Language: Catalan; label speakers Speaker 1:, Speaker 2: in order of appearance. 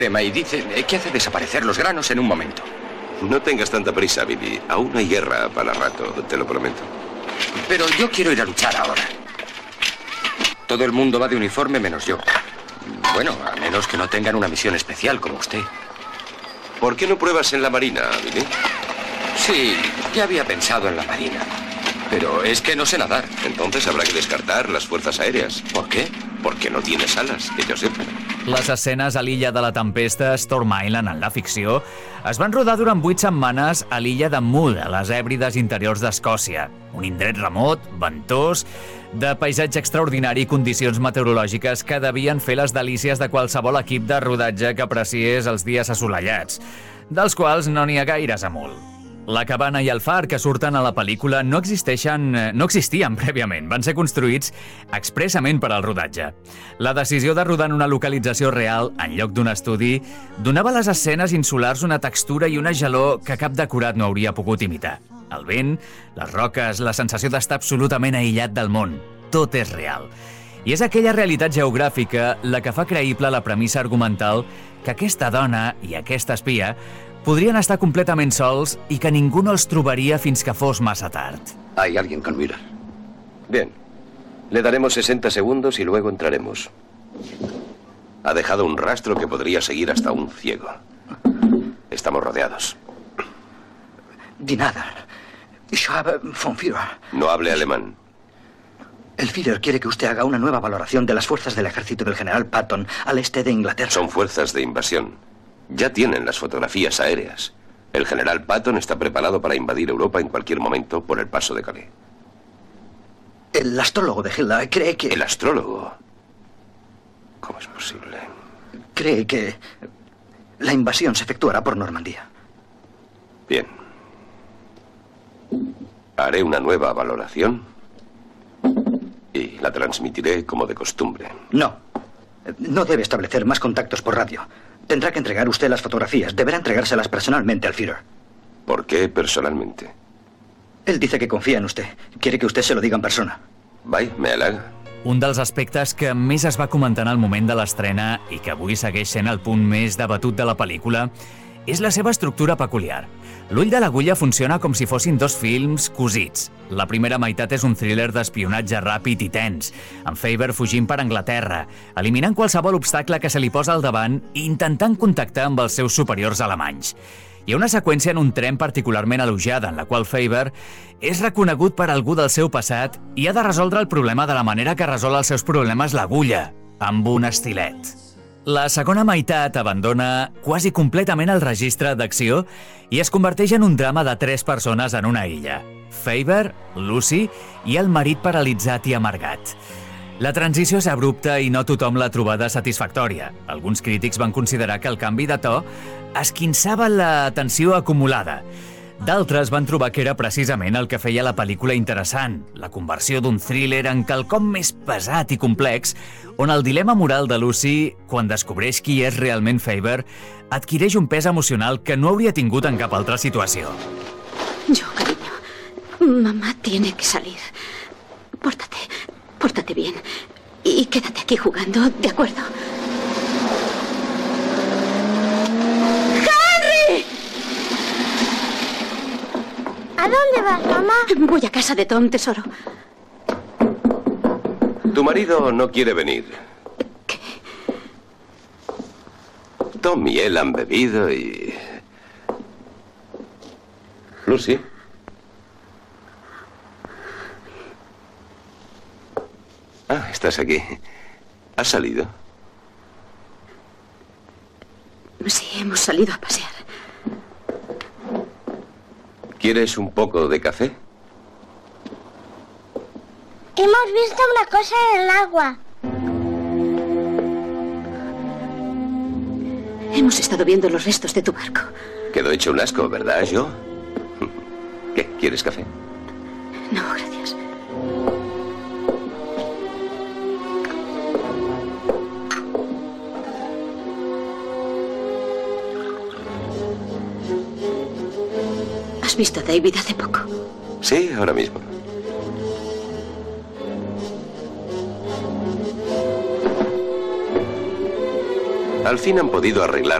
Speaker 1: tema y dice que hace desaparecer los granos en un momento.
Speaker 2: No tengas tanta prisa, Billy. Aún hay guerra para rato, te lo prometo.
Speaker 1: Pero yo quiero ir a luchar ahora. Todo el mundo va de uniforme menos yo. Bueno, a menos que no tengan una misión especial como usted.
Speaker 2: ¿Por qué no pruebas en la Marina, Billy?
Speaker 1: Sí, ya había pensado en la Marina. Pero es que no sé nadar.
Speaker 2: Entonces habrá que descartar las fuerzas aéreas.
Speaker 1: ¿Por qué?
Speaker 2: Porque no tienes alas, que yo sepa.
Speaker 3: Les escenes a l'illa de la tempesta, Storm Island, en la ficció, es van rodar durant 8 setmanes a l'illa de Mull, a les Hèbrides interiors d'Escòcia. Un indret remot, ventós, de paisatge extraordinari i condicions meteorològiques que devien fer les delícies de qualsevol equip de rodatge que apreciés els dies assolellats, dels quals no n'hi ha gaires a Mull. La cabana i el far que surten a la pel·lícula no existien prèviament, van ser construïts expressament per al rodatge. La decisió de rodar en una localització real, en lloc d'un estudi, donava a les escenes insulars una textura i una gelor que cap decorat no hauria pogut imitar. El vent, les roques, la sensació d'estar absolutament aïllat del món. Tot és real. I és aquella realitat geogràfica la que fa creïble la premissa argumental que aquesta dona i aquesta espia podrien estar completament sols i que ningú no els trobaria fins que fos massa tard.
Speaker 4: Hay alguien con Miller.
Speaker 2: Bien. Le daremos 60 segundos y luego entraremos. Ha dejado un rastro que podría seguir hasta un ciego. Estamos rodeados.
Speaker 4: Die Nader. Ich habe von Führer.
Speaker 2: No hable alemán.
Speaker 4: El Führer quiere que usted haga una nueva valoración de las fuerzas del ejército del general Patton al este de Inglaterra.
Speaker 2: Son fuerzas de invasión. Ya tienen las fotografías aéreas. El general Patton está preparado para invadir Europa en cualquier momento por el paso de Calais.
Speaker 4: El astrólogo de Hilda cree que...
Speaker 2: ¿El astrólogo? ¿Cómo es posible?
Speaker 4: Cree que la invasión se efectuará por Normandía.
Speaker 2: Bien. Haré una nueva valoración y la transmitiré como de costumbre.
Speaker 4: No. No debe establecer más contactos por radio. Tendrá que entregar usted las fotografías. Deberá entregárselas personalmente al Führer.
Speaker 2: ¿Por qué personalmente?
Speaker 4: Él dice que confía en usted. Quiere que usted se lo diga en persona.
Speaker 2: Vai, me halaga.
Speaker 3: Un dels aspectes que més es va comentar en el moment de l'estrena i que avui segueix sent el punt més debatut de la pel·lícula és la seva estructura peculiar. L'Ull de l'agulla funciona com si fossin dos films cosits. La primera meitat és un thriller d'espionatge ràpid i tens, amb Faber fugint per Anglaterra, eliminant qualsevol obstacle que se li posa al davant i intentant contactar amb els seus superiors alemanys. Hi ha una seqüència en un tren particularment elogiada en la qual Faber és reconegut per algú del seu passat i ha de resoldre el problema de la manera que resol els seus problemes l'agulla, amb un estilet. La segona meitat abandona quasi completament el registre d'acció i es converteix en un drama de 3 persones en una illa. Faber, Lucy i el marit paralitzat i amargat. La transició és abrupta i no tothom l'ha trobada satisfactòria. Alguns crítics van considerar que el canvi de to esquinçava la tensió acumulada. D'altres van trobar que era precisament el que feia la pel·lícula interessant, la conversió d'un thriller en quelcom més pesat i complex, on el dilema moral de Lucy, quan descobreix qui és realment Faber, adquireix un pes emocional que no hauria tingut en cap altra situació.
Speaker 5: Yo, cariño, mamá tiene que salir. Pórtate bien y quédate aquí jugando, ¿de acuerdo?
Speaker 6: ¿A dónde vas, mamá?
Speaker 5: Voy a casa de Tom, tesoro.
Speaker 2: Tu marido no quiere venir.
Speaker 5: ¿Qué?
Speaker 2: Tom y él han bebido y... Lucy. Ah, estás aquí. ¿Has salido?
Speaker 5: Sí, hemos salido a pasear.
Speaker 2: ¿Quieres un poco de café?
Speaker 6: Hemos visto una cosa en el agua.
Speaker 5: Hemos estado viendo los restos de tu barco.
Speaker 2: Quedó hecho un asco, ¿verdad, yo? ¿Qué? ¿Quieres café?
Speaker 5: No, gracias. ¿Has visto a David hace poco?
Speaker 2: Sí, ahora mismo. Al fin han podido arreglar